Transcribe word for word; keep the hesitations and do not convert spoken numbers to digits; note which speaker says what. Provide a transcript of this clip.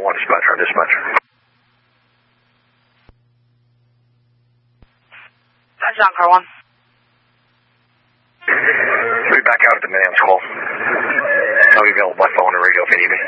Speaker 1: one, dispatcher, on dispatcher.
Speaker 2: That's on car one.
Speaker 1: I'll be back out at the man's call. I'll be available by phone and radio if you need me.